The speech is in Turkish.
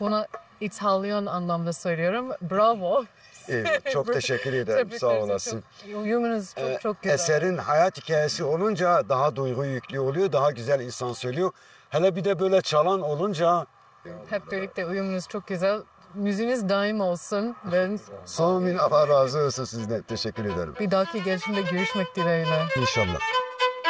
Buna İtalyan anlamda söylüyorum. Bravo. Evet, çok teşekkür ederim. Sağ olasın. Uyumunuz çok güzel. Eserin hayat hikayesi olunca daha duygu yüklü oluyor, daha güzel insan söylüyor. Hele bir de böyle çalan olunca... Hep birlikte uyumunuz çok güzel. Müziğiniz daim olsun. Ben Sağ olun, Allah razı olsun sizden. Teşekkür ederim. bir dahaki gelişimde görüşmek dileğiyle. İnşallah.